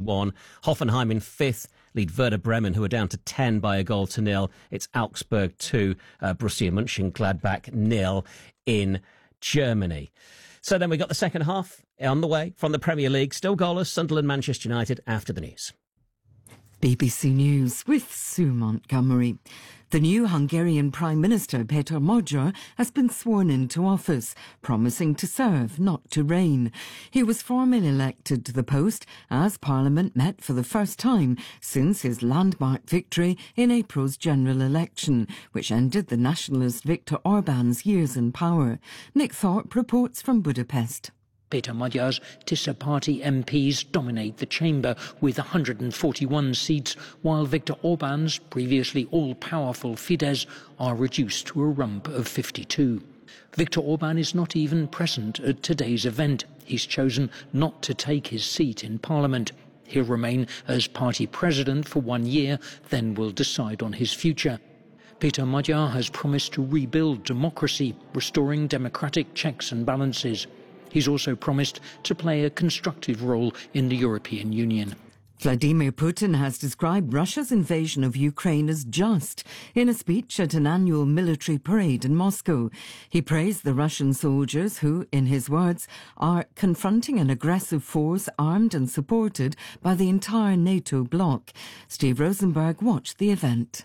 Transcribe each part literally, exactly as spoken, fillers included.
one. Hoffenheim in fifth lead Werder Bremen, who are down to ten by a goal to nil. It's Augsburg two, uh, Borussia Mönchengladbach nil in Germany. So then we got the second half on the way from the Premier League. Still goalless, Sunderland, Manchester United after the news. B B C News with Sue Montgomery. The new Hungarian Prime Minister Péter Magyar has been sworn into office, promising to serve, not to reign. He was formally elected to the post as Parliament met for the first time since his landmark victory in April's general election, which ended the nationalist Viktor Orbán's years in power. Nick Thorpe reports from Budapest. Péter Magyar's Tisza party M Ps dominate the chamber with one hundred forty-one seats, while Viktor Orbán's previously all-powerful Fidesz are reduced to a rump of fifty-two. Viktor Orbán is not even present at today's event. He's chosen not to take his seat in Parliament. He'll remain as party president for one year, then will decide on his future. Péter Magyar has promised to rebuild democracy, restoring democratic checks and balances. He's also promised to play a constructive role in the European Union. Vladimir Putin has described Russia's invasion of Ukraine as just in a speech at an annual military parade in Moscow. He praised the Russian soldiers who, in his words, are confronting an aggressive force armed and supported by the entire NATO bloc. Steve Rosenberg watched the event.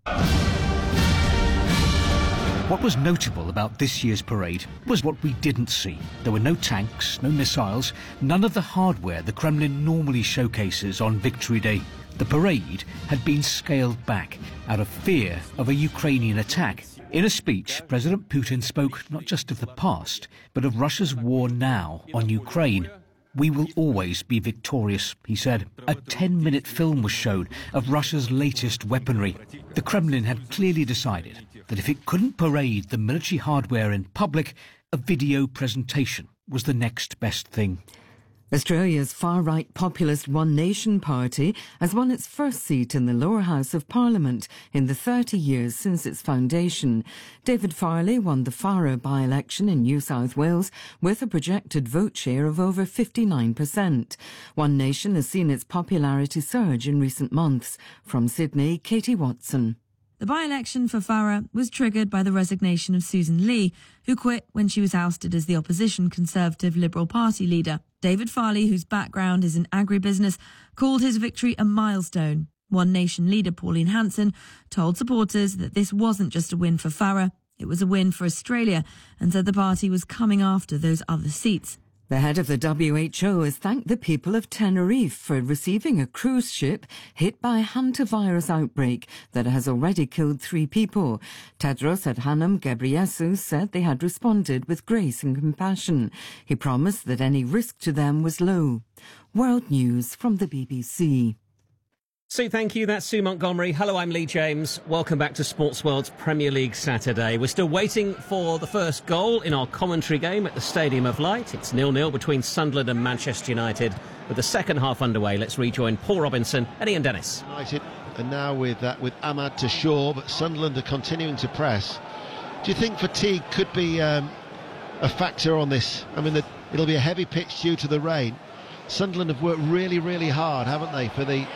What was notable about this year's parade was what we didn't see. There were no tanks, no missiles, none of the hardware the Kremlin normally showcases on Victory Day. The parade had been scaled back out of fear of a Ukrainian attack. In a speech, President Putin spoke not just of the past, but of Russia's war now on Ukraine. We will always be victorious, he said. A ten-minute film was shown of Russia's latest weaponry. The Kremlin had clearly decided that if it couldn't parade the military hardware in public, a video presentation was the next best thing. Australia's far-right populist One Nation party has won its first seat in the lower house of Parliament in the thirty years since its foundation. David Farley won the Farrer by-election in New South Wales with a projected vote share of over fifty-nine percent. One Nation has seen its popularity surge in recent months. From Sydney, Katie Watson. The by-election for Farrer was triggered by the resignation of Susan Lee, who quit when she was ousted as the opposition Conservative Liberal Party leader. David Farley, whose background is in agribusiness, called his victory a milestone. One Nation leader Pauline Hanson told supporters that this wasn't just a win for Farrer, it was a win for Australia, and said the party was coming after those other seats. The head of the W H O has thanked the people of Tenerife for receiving a cruise ship hit by a hantavirus outbreak that has already killed three people. Tedros Adhanom Ghebreyesus said they had responded with grace and compassion. He promised that any risk to them was low. World News from the B B C. Sue, thank you. That's Sue Montgomery. Hello, I'm Lee James. Welcome back to Sports World's Premier League Saturday. We're still waiting for the first goal in our commentary game at the Stadium of Light. It's nil nil between Sunderland and Manchester United. With the second half underway, let's rejoin Paul Robinson and Ian Dennis. United, and now with that, with Ahmad to Shaw, but Sunderland are continuing to press. Do you think fatigue could be um, a factor on this? I mean, the, it'll be a heavy pitch due to the rain. Sunderland have worked really, really hard, haven't they, for the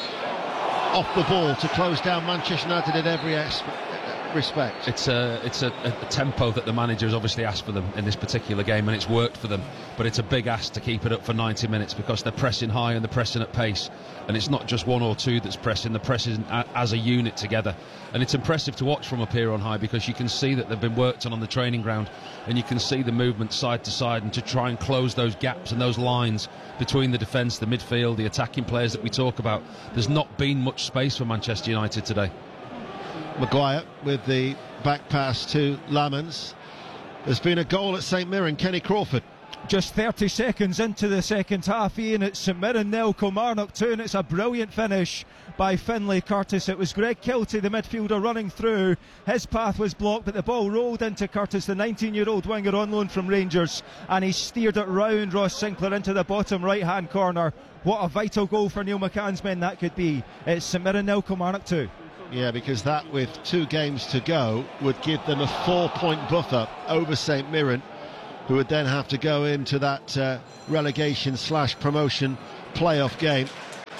off the ball to close down Manchester United in every respect. It's a it's a, a tempo that the manager has obviously asked for them in this particular game, and it's worked for them. But it's a big ask to keep it up for ninety minutes because they're pressing high and they're pressing at pace. And it's not just one or two that's pressing, they're pressing as a unit together. And it's impressive to watch from up here on high because you can see that they've been worked on on the training ground, and you can see the movement side to side and to try and close those gaps and those lines between the defence, the midfield, the attacking players that we talk about. There's not been much space for Manchester United today. Maguire with the back pass to Lamans. There's been a goal at St Mirren. Kenny Crawford. Just thirty seconds into the second half, Ian. It's St Mirren nil, Kilmarnock two, and it's a brilliant finish by Finlay Curtis. It was Greg Kiltie, the midfielder, running through. His path was blocked, but the ball rolled into Curtis, the nineteen-year-old winger on loan from Rangers, and he steered it round Ross Sinclair into the bottom right-hand corner. What a vital goal for Neil McCann's men that could be. It's St Mirren nil, Kilmarnock two. Yeah, because that, with two games to go, would give them a four-point buffer over St Mirren, who would then have to go into that uh, relegation slash promotion playoff game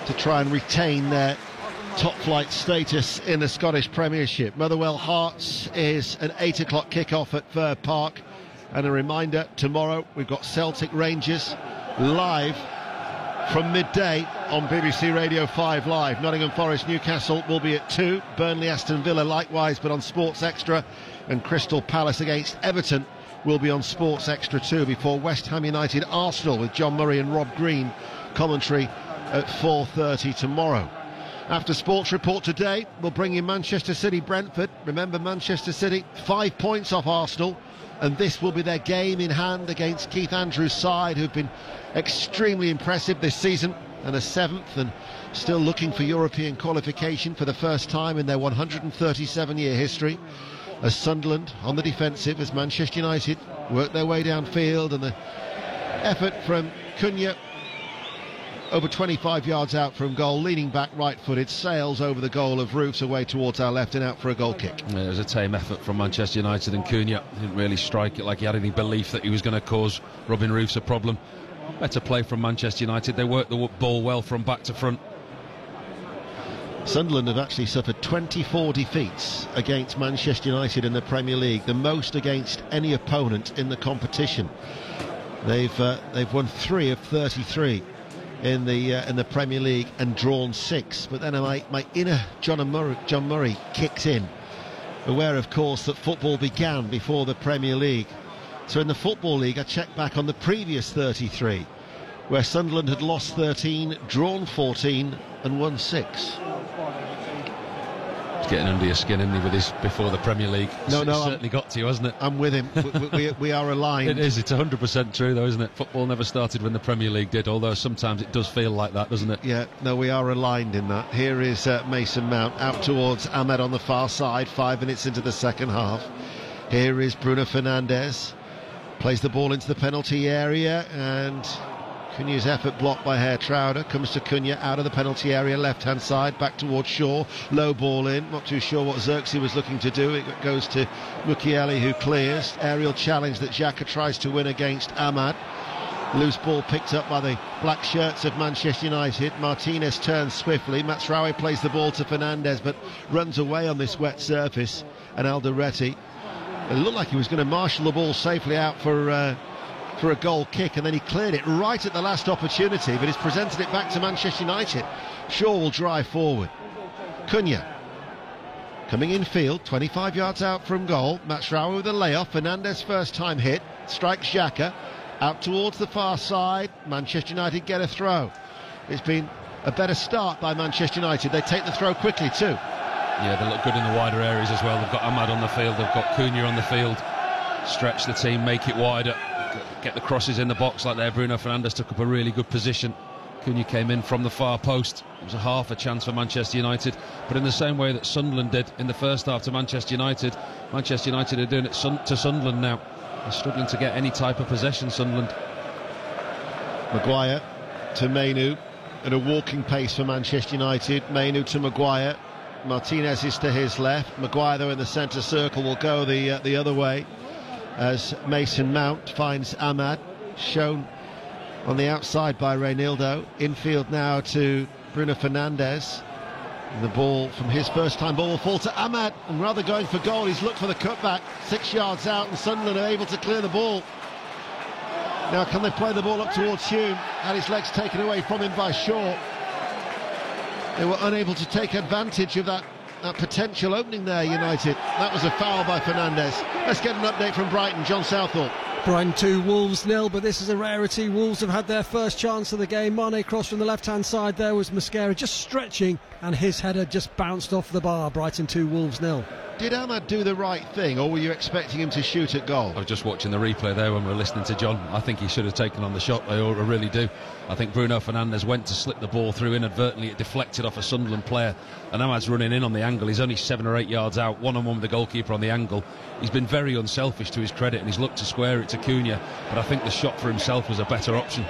to try and retain their top flight status in the Scottish Premiership. Motherwell Hearts is an eight o'clock kickoff at Fir Park. And a reminder, tomorrow we've got Celtic Rangers live from midday on B B C Radio five Live. Nottingham Forest Newcastle will be at two. Burnley Aston Villa likewise, but on Sports Extra. And Crystal Palace against Everton will be on Sports Extra two, before West Ham United Arsenal with John Murray and Rob Green commentary at four thirty tomorrow. After Sports Report today, we'll bring you Manchester City Brentford. Remember, Manchester City five points off Arsenal, and this will be their game in hand against Keith Andrews' side, who've been extremely impressive this season, and a seventh, and still looking for European qualification for the first time in their one hundred thirty-seven year history. As Sunderland on the defensive, as Manchester United work their way downfield, and the effort from Cunha over twenty-five yards out from goal, leaning back right-footed, sails over the goal of Roofs away towards our left and out for a goal kick. Yeah, it was a tame effort from Manchester United, and Cunha didn't really strike it like he had any belief that he was going to cause Robin Roofs a problem. Better play from Manchester United. They worked the ball well from back to front. Sunderland have actually suffered twenty-four defeats against Manchester United in the Premier League, the most against any opponent in the competition. They've uh, they've won three of thirty-three in the uh, in the Premier League and drawn six. But then my, my inner John Murray, John Murray kicks in, aware of course that football began before the Premier League. So in the Football League I checked back on the previous thirty-three, where Sunderland had lost thirteen, drawn fourteen and won six. He's getting under your skin, isn't he, with his before the Premier League? No, it's no, certainly I'm, got to you, hasn't it? I'm with him. we, we, we are aligned. It is. It's one hundred percent true, though, isn't it? Football never started when the Premier League did, although sometimes it does feel like that, doesn't it? Yeah, no, we are aligned in that. Here is uh, Mason Mount out towards Ahmed on the far side, five minutes into the second half. Here is Bruno Fernandes, plays the ball into the penalty area, and Cunha's effort blocked by Haire-Trauder. Comes to Cunha out of the penalty area, left-hand side, back towards Shaw. Low ball in, not too sure what Xerxes was looking to do. It goes to Mukiele, who clears. Aerial challenge that Xhaka tries to win against Ahmad. Loose ball picked up by the black shirts of Manchester United. Martinez turns swiftly. Mazraoui plays the ball to Fernandes, but runs away on this wet surface. And Alderete, it looked like he was going to marshal the ball safely out for... Uh, for a goal kick, and then he cleared it right at the last opportunity, but he's presented it back to Manchester United. Shaw will drive forward. Cunha coming in field, twenty-five yards out from goal. Mazraoui with a layoff. Fernandes first time hit, strikes Xhaka out towards the far side. Manchester United get a throw. It's been a better start by Manchester United. They take the throw quickly too. Yeah, they look good in the wider areas as well. They've got Ahmad on the field, they've got Cunha on the field. Stretch the team, make it wider, get the crosses in the box like there. Bruno Fernandes took up a really good position. Cunha came in from the far post. It was a half a chance for Manchester United, but in the same way that Sunderland did in the first half to Manchester United, Manchester United are doing it sun- to Sunderland now. They're struggling to get any type of possession, Sunderland. Maguire to Mainu at a walking pace for Manchester United. Mainu to Maguire. Martinez is to his left. Maguire, though, in the centre circle, will go the uh, the other way, as Mason Mount finds Ahmad, shown on the outside by Reynildo. Infield now to Bruno Fernandes. And the ball from his first time ball will fall to Ahmad, and rather going for goal, he's looked for the cutback, six yards out, and Sunderland are able to clear the ball. Now can they play the ball up towards Hume? Had his legs taken away from him by Shaw. They were unable to take advantage of that That potential opening there, United. That was a foul by Fernandes. Let's get an update from Brighton. John Southall. Brighton two, Wolves nil, but this is a rarity. Wolves have had their first chance of the game. Mane cross from the left-hand side. There was Mosquera just stretching, and his header just bounced off the bar. Brighton two, Wolves nil. Did Ahmad do the right thing, or were you expecting him to shoot at goal? I was just watching the replay there when we were listening to John. I think he should have taken on the shot. I really do. I think Bruno Fernandes went to slip the ball through inadvertently. It deflected off a Sunderland player, and Ahmad's running in on the angle. He's only seven or eight yards out, one-on-one with the goalkeeper on the angle. He's been very unselfish to his credit, and he's looked to square it to Cunha, but I think the shot for himself was a better option.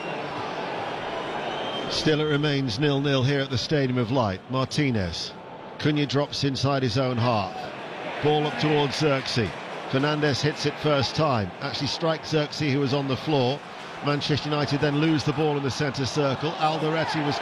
Still it remains nil nil here at the Stadium of Light. Martinez. Cunha drops inside his own half. Ball up towards Xerxes. Fernandes hits it first time. Actually strikes Xerxes, who was on the floor. Manchester United then lose the ball in the centre circle. Alderete was